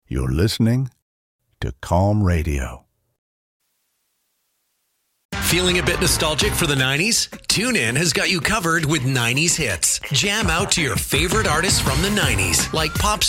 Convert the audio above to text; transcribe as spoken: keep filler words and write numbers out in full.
You're listening to Calm Radio. Feeling a bit nostalgic for the nineties? TuneIn has got you covered with nineties hits. Jam out to your favorite artists from the nineties, like pop